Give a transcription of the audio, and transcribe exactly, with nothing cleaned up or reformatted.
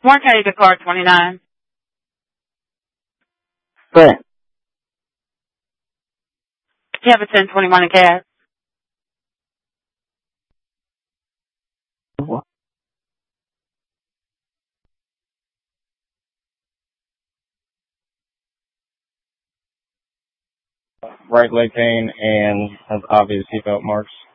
Mark, how you get car twenty-nine? Right. You have a ten twenty-one in cash. Right leg pain and has obvious seatbelt marks.